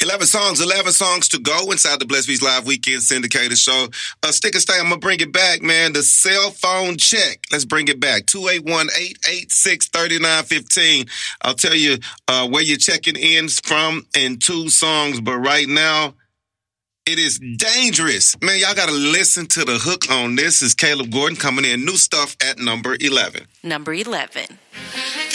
11 songs to go inside the Blessed Beats Live Weekend Syndicated Show. Stick and stay. I'm going to bring it back, man. The cell phone check. Let's bring it back. 281-886-3915. I'll tell you where you're checking in from in 2 songs, but right now, it is dangerous. Man, y'all got to listen to the hook on this. Is Caleb Gordon coming in. New stuff at number 11. Number 11.